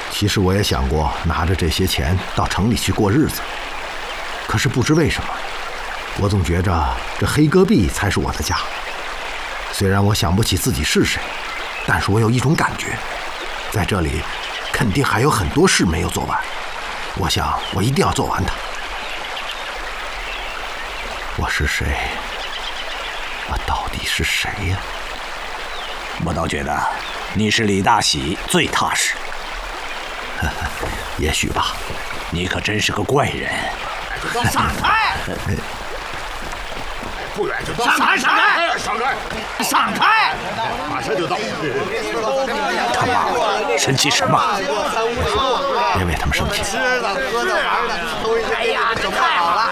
其实我也想过拿着这些钱到城里去过日子，可是不知为什么，我总觉着这黑戈壁才是我的家。虽然我想不起自己是谁，但是我有一种感觉，在这里肯定还有很多事没有做完。我想我一定要做完它。我是谁？我到底是谁呀？ 我倒觉得你是李大喜最踏实。 也许吧。 你可真是个怪人。 闪开！ 不远就到。 闪开！闪开！ 闪开！ 闪开！ 马上就到。 他妈，生气什么？ 别为他们生气。 吃的、喝的、玩的，哎呀，这太好了！